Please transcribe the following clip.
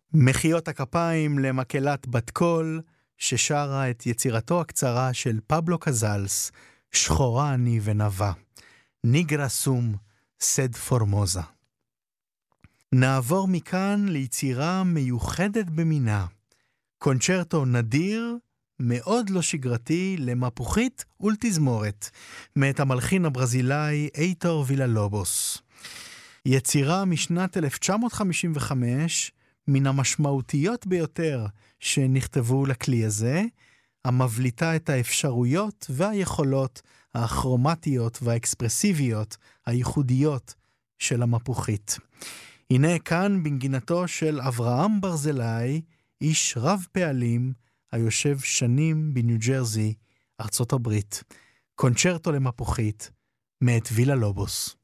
מחיאות הכפיים למקהלת בת קול, ששרה את יצירתו הקצרה של פבלו קזלס, שחורה אני ונבה. ניגרה סום, סד פורמוזה. נעבור מכאן ליצירה מיוחדת במינה. קונצ'רטו נדיר, מאוד לא שגרתי, למפוחית ולתזמורת, מאת המלחין הברזילאי אייטור ויללובוס. יצירה משנת 1955, מן המשמעותיות ביותר שנכתבו לכלי הזה, המבליטה את האפשרויות והיכולות הכרומטיות והאקספרסיביות הייחודיות של המפוחית. הנה כאן בנגינתו של אברהם ברזילאי, איש רב פעלים, היושב שנים בניו ג'רזי, ארצות הברית. קונצ'רטו למפוחית, מאת ויללובוס.